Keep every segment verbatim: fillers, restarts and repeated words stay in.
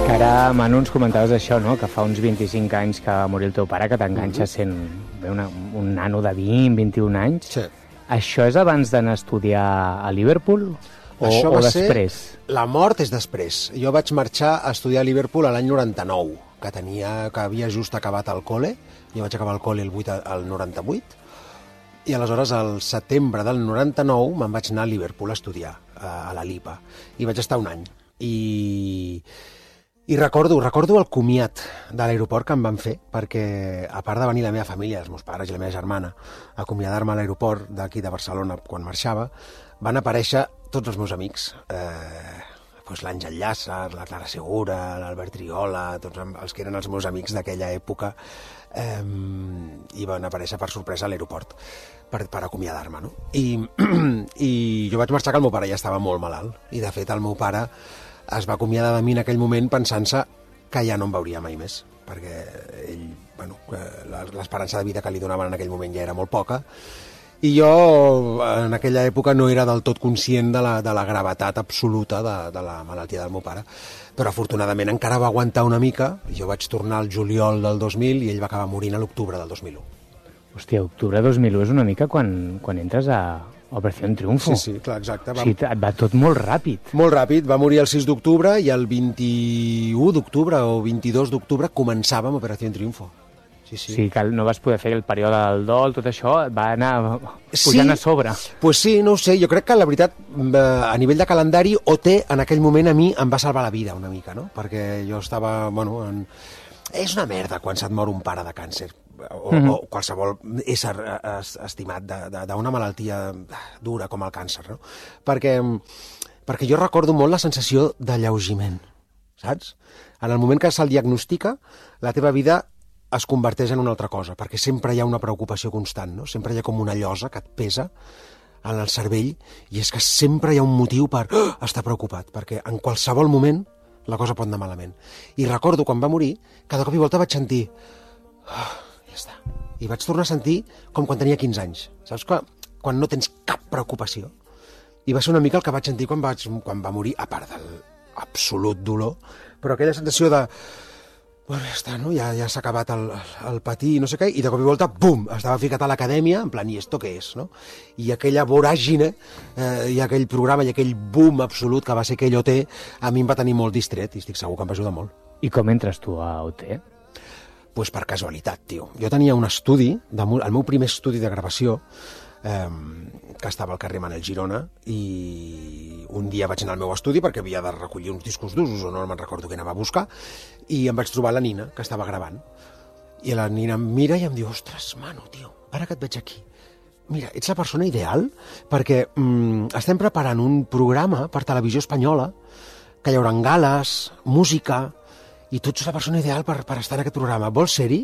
Que ara, Manu, ens comentaves això, no? Que fa uns vint-i-cinc anys que va morir el teu pare, que t'enganxa sent bé, una, un nano de vint, vint-i-un anys. Sí. Això és abans d'anar a estudiar a Liverpool? O, Això o va després? ser... La mort és després. Jo vaig marxar a estudiar a Liverpool a l'any noranta-nou, que tenia, que havia just acabat el col·le. Jo vaig acabar el col·le el, vuit, el noranta-vuit, i aleshores al setembre del noranta-nou me'n vaig anar a Liverpool a estudiar, a, a la LIPA, i vaig estar un any. I... I recordo, recordo el comiat de l'aeroport que em van fer, perquè a part de venir la meva família, els meus pares i la meva germana, a acomiadar-me a l'aeroport d'aquí de Barcelona quan marxava, van aparèixer tots els meus amics. Eh, doncs l'Àngel Llàcer, la Clara Segura, l'Albert Triola, tots els que eren els meus amics d'aquella època, eh, i van aparèixer per sorpresa a l'aeroport per, per acomiadar-me, no? I, I jo vaig marxar que el meu pare ja estava molt malalt, i de fet el meu pare es va acomiadar de mi en aquell moment pensant-se que ja no em veuria mai més, perquè ell, bueno, l'esperança de vida que li donaven en aquell moment ja era molt poca, i jo en aquella època no era del tot conscient de la, de la gravetat absoluta de, de la malaltia del meu pare, però afortunadament encara va aguantar una mica. Jo vaig tornar al juliol del dos mil i ell va acabar morint a l'octubre del dos mil u. Hòstia, octubre dos mil u és una mica quan, quan entres a Operació Triunfo. Sí, sí, clar, exacte. Va... O sigui, va tot molt ràpid. Molt ràpid. Va morir el sis d'octubre i el vint-i-u d'octubre o vint-i-dos d'octubre començàvem Operació Triunfo. Sí, sí. Sí, que no vas poder fer el període del dol, tot això, va anar pujant sí, a sobre. Pues sí, no ho sé, jo crec que la veritat, a nivell de calendari, O T en aquell moment a mi em va salvar la vida una mica, no? Perquè jo estava, bueno, en... és una merda quan se't mor un pare de càncer, o, mm-hmm. o qualsevol ésser estimat d'una malaltia dura com el càncer, no? Perquè, perquè jo recordo molt la sensació d'alleugiment, saps? En el moment que se'l diagnostica, la teva vida es converteix en una altra cosa, perquè sempre hi ha una preocupació constant, no? Sempre hi ha com una llosa que et pesa en el cervell, i és que sempre hi ha un motiu per oh, estar preocupat, perquè en qualsevol moment la cosa pot anar malament. I recordo quan va morir, cada cop i volta vaig sentir oh, ja està. I vaig tornar a sentir com quan tenia quinze anys. Saps? Quan, quan no tens cap preocupació. I va ser una mica el que vaig sentir quan, vaig, quan va morir, a part del absolut dolor, però aquella sensació de bueno, ja està, no? Ja, ja s'ha acabat el, el patí i no sé què, i de cop i volta, bum, estava ficat a l'acadèmia, en plan, i esto què és, no? I aquella voràgine, eh, i aquell programa, i aquell boom absolut que va ser aquell O T, a mi em va tenir molt distret, i estic segur que em va ajudar molt. I com entres tu a O T? Pues per casualitat, tio. Jo tenia un estudi, de, el meu primer estudi de gravació, eh, que estava al carrer Manel Girona, i un dia vaig anar al meu estudi perquè havia de recollir uns discos d'usos o no me'n recordo què anava a buscar, i em vaig trobar la Nina, que estava gravant. I la Nina em mira i em diu, ostres, Manu, tio, ara que et veig aquí, mira, ets la persona ideal perquè mm, estem preparant un programa per Televisió Espanyola, que hi haurà gales, música, i tu ets la persona ideal per, per estar en aquest programa. Vols ser-hi?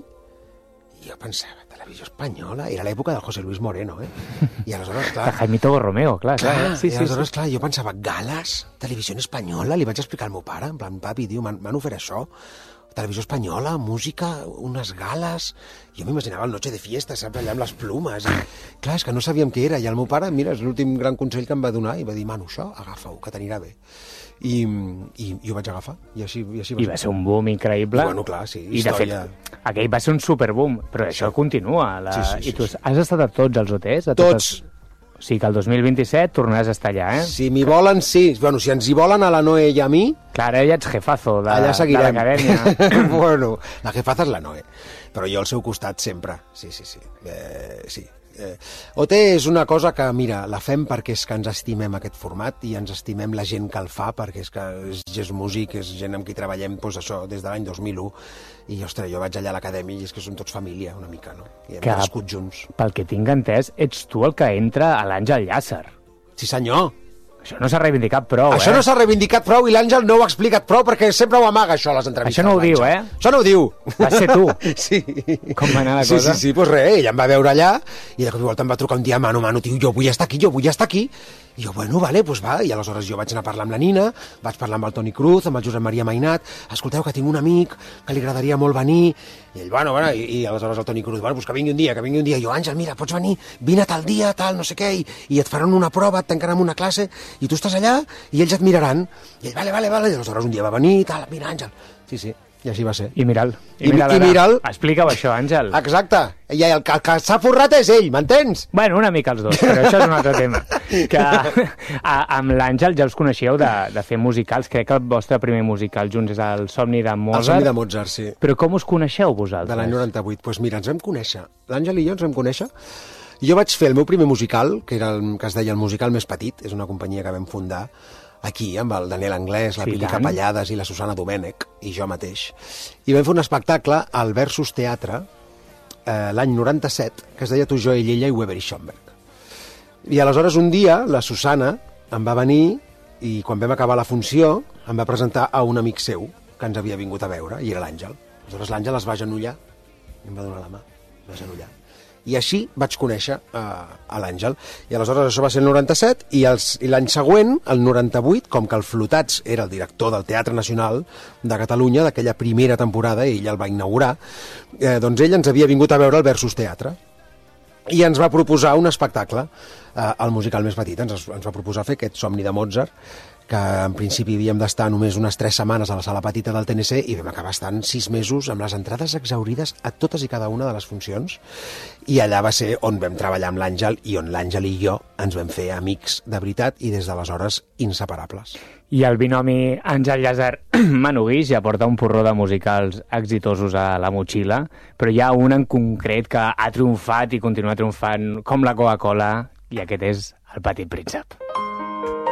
I jo pensava, Televisió Espanyola? Era l'època del José Luis Moreno, eh? I aleshores, clar... De Jaimito Borromeo, clar. Clar, clar sí, i sí, aleshores, sí. clar, jo pensava, gales? Televisió Espanyola? Li vaig explicar al meu pare, en plan, papi, tio, m'han ofert això. Televisió Espanyola, música, unes gales... Jo m'imaginava el Noche de Fiesta, saps, allà amb les plumes. I... Clar, és que no sabíem què era. I el meu pare, mira, és l'últim gran consell que em va donar, i va dir, Manu, això, agafa-ho, que t'anirà bé. I, i, i ho vaig agafar. I així, i així va, I va ser un boom increïble. I, bueno, clar, sí, I història... de fet, aquell va ser un superboom, però això sí. continua. La... Sí, sí, sí, I tu sí. has estat a tots els O Ts? A tots. Totes... O sigui que el dos mil vint-i-set tornaràs a estar allà, eh? Si m'hi volen, sí. Bueno, si ens hi volen a la Noe i a mi... Clar, ara ja ets jefazo de, allà seguirem. de l'acadèmia. Bueno, la jefaza és la Noe, però jo al seu costat sempre. Sí, sí, sí. Eh, sí. Eh, O T és una cosa que, mira, la fem perquè és que ens estimem aquest format i ens estimem la gent que el fa, perquè és que és, és músic, és gent amb qui treballem doncs, això, des de l'any dos mil u, i, ostres, jo vaig allà a l'acadèmia i és que som tots família, una mica, no? I hem nascut junts. Pel que tinc entès, ets tu el que entra a l'Àngel Llàcer. Sí, senyor. Això no s'ha reivindicat prou, això eh? no s'ha reivindicat prou i l'Àngel no ho ha explicat prou perquè sempre ho amaga, això, a les entrevistes. Això no ho diu, eh? Això no ho diu. Vas ser tu. Sí. Com va anar la sí, cosa? Sí, sí, sí, doncs res, ella em va veure allà i de cop i volta em va trucar un dia, Manu, Manu, tio, jo vull estar aquí, jo vull estar aquí. I jo, bueno, vale, doncs va. I aleshores jo vaig anar a parlar amb la Nina, vaig parlar amb el Toni Cruz, amb el Josep Maria Mainat, escolteu, que tinc un amic que li agradaria molt venir. I ell, bueno, bueno, i, i aleshores el Toni Cruz, bueno, doncs que vingui un dia, que vingui un dia. I jo, Àngel, mira, pots venir, vine tal dia, tal, no sé què, i, i et faran una prova, et tancaran una classe, i tu estàs allà i ells et miraran, i ell, vale, vale, vale, i aleshores un dia va venir, tal, mira, Àngel. Sí, sí, i així va ser. I mira'l. I, i, i mira'l. Explica-ho això, Àngel. Exacte. I el que, el que s'ha forrat és ell, m'entens? Bueno, una mica els dos, però això és un altre tema. Que a, amb l'Àngel ja us coneixeu de, de fer musicals. Crec que el vostre primer musical junts és El somni de Mozart. El somni de Mozart, sí. Però com us coneixeu vosaltres? De l'any noranta-vuit. Doncs pues mira, ens vam conèixer. L'Àngel i jo ens vam conèixer. Jo vaig fer el meu primer musical, que era el que es deia El musical més petit, és una companyia que vam fundar aquí, amb el Daniel Anglès, la sí, Pili Capellades i la Susana Domènech, i jo mateix. I vam fer un espectacle al Versus Teatre, eh, l'any noranta-set, que es deia Tu, jo, ell, ella i Weber i Schomburg. I aleshores un dia la Susana em va venir i quan vam acabar la funció em va presentar a un amic seu que ens havia vingut a veure, i era l'Àngel. Aleshores l'Àngel es va agenollar i em va donar la mà, em va agenollar. I així vaig conèixer uh, a l'Àngel. I aleshores això va ser el noranta-set, i, els, i l'any següent, el noranta-vuit, com que el Flotats era el director del Teatre Nacional de Catalunya, d'aquella primera temporada, i ell el va inaugurar, eh, doncs ell ens havia vingut a veure el Versus Teatre. I ens va proposar un espectacle, eh, el musical més petit, ens, ens va proposar fer aquest Somni de Mozart, que en principi havíem d'estar només unes tres setmanes a la sala petita del T N C i vam acabar estant sis mesos amb les entrades exhaurides a totes i cada una de les funcions, i allà va ser on vam treballar amb l'Àngel i on l'Àngel i jo ens vam fer amics de veritat i des d'aleshores inseparables. I el binomi Àngel Llàzer Manuguix ja porta un porró de musicals exitosos a la motxilla, però hi ha un en concret que ha triomfat i continua triomfant com la Coca-Cola, i aquest és El Petit Príncep.